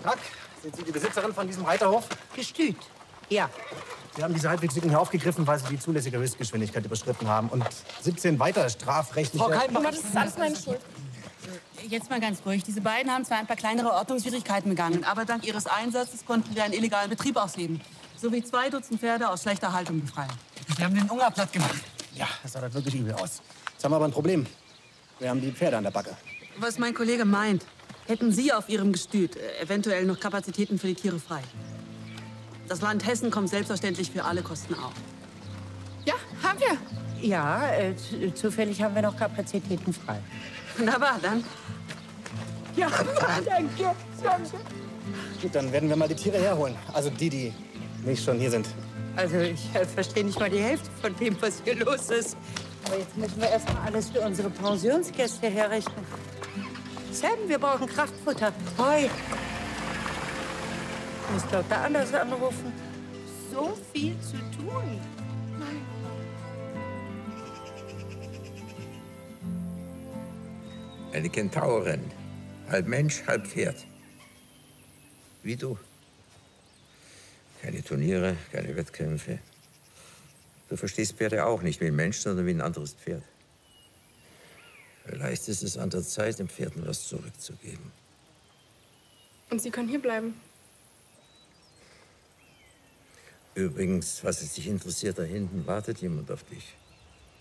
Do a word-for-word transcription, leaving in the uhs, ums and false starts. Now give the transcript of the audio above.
Tag. Sind Sie die Besitzerin von diesem Reiterhof? Gestüt. Ja. Sie haben diese Halbwegsdicken hier aufgegriffen, weil Sie die zulässige Höchstgeschwindigkeit überschritten haben. Und siebzehn weitere strafrechtliche... Frau Kaltenbach, das ist alles meine Schuld. Jetzt mal ganz ruhig. Diese beiden haben zwar ein paar kleinere Ordnungswidrigkeiten begangen, aber dank ihres Einsatzes konnten wir einen illegalen Betrieb ausheben. Sowie zwei Dutzend Pferde aus schlechter Haltung befreien. Sie haben den Unger platt gemacht. Ja, das sah das wirklich übel aus. Jetzt haben wir aber ein Problem. Wir haben die Pferde an der Backe. Was mein Kollege meint, hätten Sie auf Ihrem Gestüt äh, eventuell noch Kapazitäten für die Tiere frei. Das Land Hessen kommt selbstverständlich für alle Kosten auf. Ja, haben wir. Ja, äh, zufällig haben wir noch Kapazitäten frei. Wunderbar, dann. Ja, danke, danke. Gut, dann werden wir mal die Tiere herholen. Also die, die nicht schon hier sind. Also ich äh, verstehe nicht mal die Hälfte von dem, was hier los ist. Aber jetzt müssen wir erst mal alles für unsere Pensionsgäste herrechnen. Sam, wir brauchen Kraftfutter. Heu. Ich muss Doktor Anders anrufen. So viel zu tun. Eine Kentaurin. Halb Mensch, halb Pferd. Wie du. Keine Turniere, keine Wettkämpfe. Du verstehst Pferde auch nicht wie ein Mensch, sondern wie ein anderes Pferd. Vielleicht ist es an der Zeit, den Pferden was zurückzugeben. Und Sie können hier bleiben. Übrigens, was es dich interessiert, da hinten wartet jemand auf dich.